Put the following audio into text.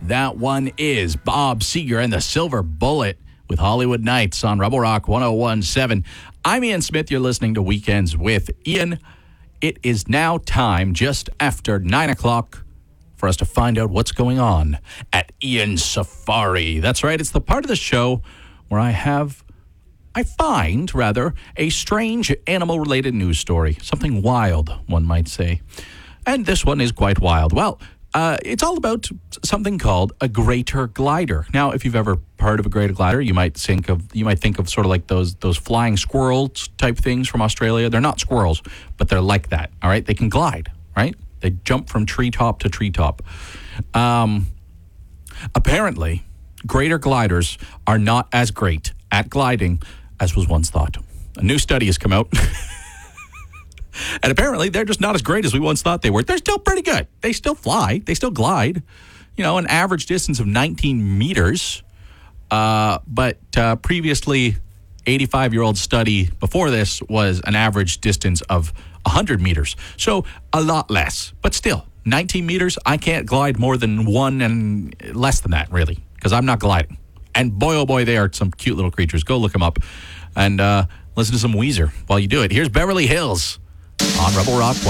That one is Bob Seger and the Silver Bullet with Hollywood Nights on Rebel Rock 101.7. I'm Ian Smith. You're listening to Weekends with Ian. It is now time, just after 9 o'clock, for us to find out what's going on at Ian's Safari. That's right. It's the part of the show where I find a strange animal-related news story. Something wild, one might say. And this one is quite wild. Well, it's all about something called a greater glider. Now, if you've ever heard of a greater glider, you might think of sort of like those flying squirrels type things from Australia. They're not squirrels, but they're like that. All right, they can glide. Right, they jump from treetop to treetop. Apparently, greater gliders are not as great at gliding as was once thought. A new study has come out. And apparently, they're just not as great as we once thought they were. They're still pretty good. They still fly. They still glide. You know, an average distance of 19 meters. But previously, 85-year-old study before this was an average distance of 100 meters. So a lot less. But still, 19 meters, I can't glide more than one and less than that, really, because I'm not gliding. And boy, oh boy, they are some cute little creatures. Go look them up and listen to some Weezer while you do it. Here's Beverly Hills on Rebel Rock 101.7.